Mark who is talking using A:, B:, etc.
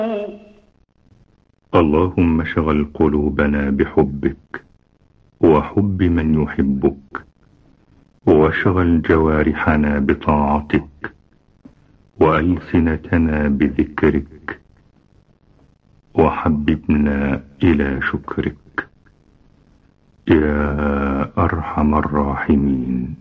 A: اللهم اشغل قلوبنا بحبك وحب من يحبك، واشغل جوارحنا بطاعتك وألسنتنا بذكرك، وحببنا إلى شكرك يا أرحم الراحمين.